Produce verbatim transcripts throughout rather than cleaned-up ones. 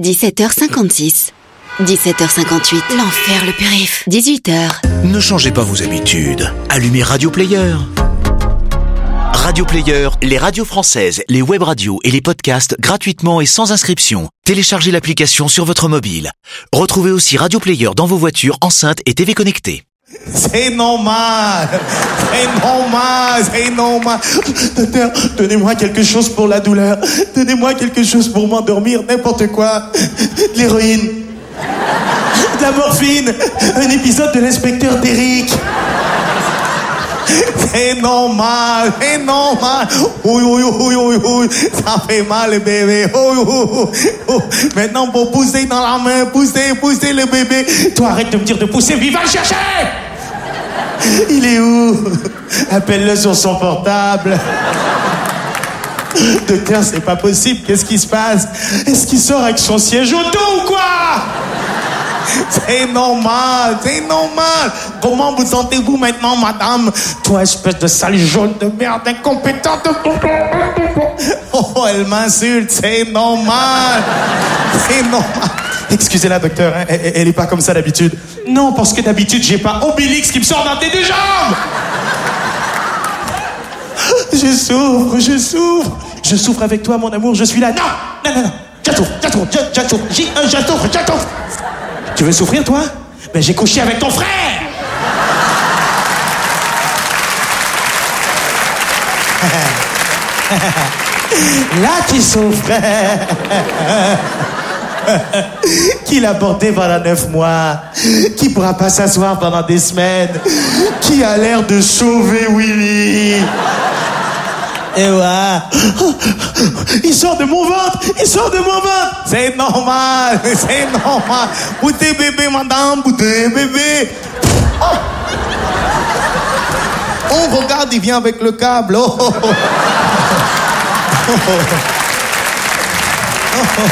dix-sept heures cinquante-six. dix-sept heures cinquante-huit. L'enfer, le périph'. dix-huit heures. Ne changez pas vos habitudes. Allumez Radio Player. Radio Player, les radios françaises, les web radios et les podcasts gratuitement et sans inscription. Téléchargez l'application sur votre mobile. Retrouvez aussi Radio Player dans vos voitures, enceintes et T V connectées. C'est normal, c'est normal, c'est normal. Docteur, donnez-moi quelque chose pour la douleur. Donnez-moi quelque chose pour m'endormir, n'importe quoi. De l'héroïne, de la morphine, un épisode de l'inspecteur Derrick. C'est normal, c'est normal. Oui, oui, oui, oui, oui. Ça fait mal, le bébé. Oui, oui, oui. Maintenant, pour pousser dans la main, pousser, pousser le bébé. Toi, arrête de me dire de pousser, vive, va le chercher. Il est où? Appelle-le sur son portable. Docteur, c'est pas possible. Qu'est-ce qui se passe? Est-ce qu'il sort avec son siège auto ou quoi? C'est normal, c'est normal. Comment vous sentez-vous maintenant, madame? Toi, espèce de sale jaune de merde, incompétente. Oh, elle m'insulte, c'est normal. C'est normal. Excusez-la, docteur, hein, elle, elle est pas comme ça d'habitude. Non, parce que d'habitude, j'ai pas Obélix qui me sort d'un des deux jambes. Je souffre, je souffre. Je souffre avec toi, mon amour, je suis là. Non, non, non, non. J'attends, j'attends, j'attends. J'ai un j'attends, j'attends. Tu veux souffrir, toi? Ben, j'ai couché avec ton frère! Là, tu souffres. Qui l'a porté pendant neuf mois, qui pourra pas s'asseoir pendant des semaines, qui a l'air de sauver Willy. Et ouais. Il sort de mon ventre, il sort de mon ventre. C'est normal, c'est normal. Boutez bébé, madame, boutez bébé. Oh. Oh, regarde, il vient avec le câble. Oh, oh, oh. Oh, oh. Oh, oh.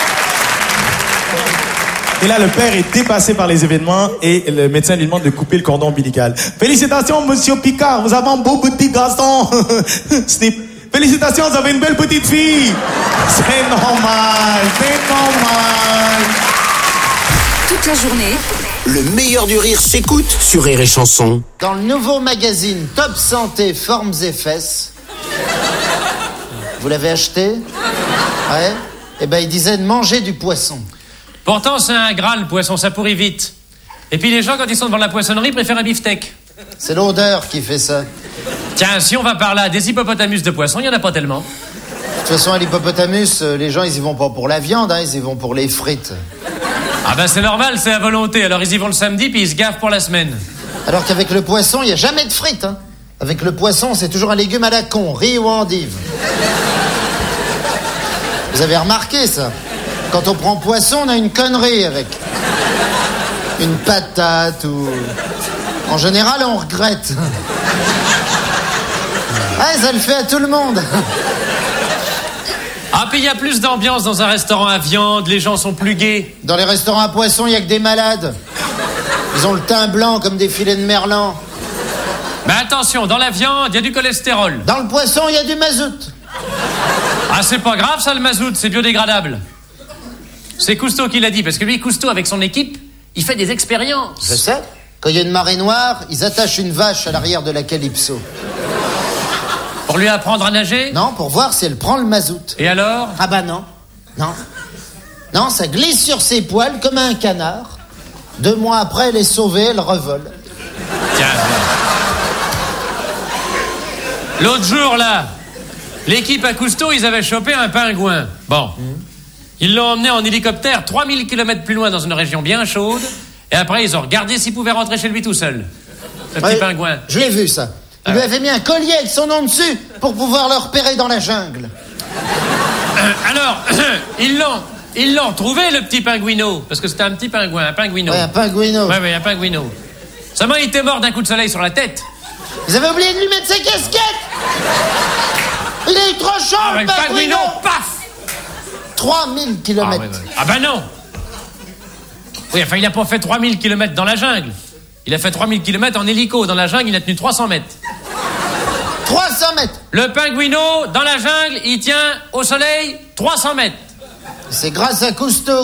Et là, le père est dépassé par les événements et le médecin lui demande de couper le cordon ombilical. Félicitations, monsieur Picard, vous avez un beau petit garçon. Snip. Félicitations, vous avez une belle petite fille. C'est normal, c'est normal. Toute la journée, Le meilleur du rire s'écoute sur Rire et Chanson. Dans le nouveau magazine Top Santé Formes et Fesses, vous l'avez acheté? Ouais. Eh ben, il disait de manger du poisson. Pourtant, c'est un gras, le poisson, ça pourrit vite. Et puis les gens, quand ils sont devant la poissonnerie, préfèrent un beefsteak. C'est l'odeur qui fait ça. Tiens, si on va par là, des hippopotamus de poisson, il n'y en a pas tellement. De toute façon, à l'hippopotamus, les gens, ils y vont pas pour la viande, hein, ils y vont pour les frites. Ah ben c'est normal, c'est à volonté. Alors ils y vont le samedi, puis ils se gavent pour la semaine. Alors qu'avec le poisson, il n'y a jamais de frites, hein. Avec le poisson, c'est toujours un légume à la con, riz ou endive. Vous avez remarqué ça? Quand on prend poisson, on a une connerie avec. Une patate ou... En général, on regrette. Ah, ça le fait à tout le monde. Ah, puis il y a plus d'ambiance dans un restaurant à viande, les gens sont plus gais. Dans les restaurants à poisson, il n'y a que des malades. Ils ont le teint blanc comme des filets de merlan. Mais attention, dans la viande, il y a du cholestérol. Dans le poisson, il y a du mazout. Ah, c'est pas grave ça, le mazout, c'est biodégradable. C'est Cousteau qui l'a dit, parce que lui, Cousteau, avec son équipe, il fait des expériences. Je sais. Quand il y a une marée noire, ils attachent une vache à l'arrière de la Calypso. Pour lui apprendre à nager? Non, pour voir si elle prend le mazout. Et alors? Ah bah non. Non. Non, ça glisse sur ses poils comme un canard. Deux mois après, elle est sauvée, elle revole. Tiens. L'autre jour, là, l'équipe à Cousteau, ils avaient chopé un pingouin. Bon. Mmh. Ils l'ont emmené en hélicoptère trois mille kilomètres plus loin dans une région bien chaude. Et après, ils ont regardé s'il pouvait rentrer chez lui tout seul. Ce ouais, petit pingouin. Je l'ai vu, ça. Il lui avait mis un collier avec son nom dessus pour pouvoir le repérer dans la jungle. Euh, alors, ils l'ont, ils l'ont trouvé, le petit pingouino. Parce que c'était un petit pingouin, un pingouino. Ouais, un pingouino. Ouais, ouais, un pingouino. Seulement, il était mort d'un coup de soleil sur la tête. Vous avez oublié de lui mettre sa casquette. Il a eu trop chaud, ah, le pingouino. pingouino. Paf trois mille kilomètres. Ah, ouais, ouais. Ah ben non. Oui, enfin, il n'a pas fait trois mille kilomètres dans la jungle. Il a fait trois mille kilomètres en hélico. Dans la jungle, il a tenu trois cents mètres. trois cents mètres. Le pingouino, dans la jungle, il tient au soleil trois cents mètres. C'est grâce à Cousteau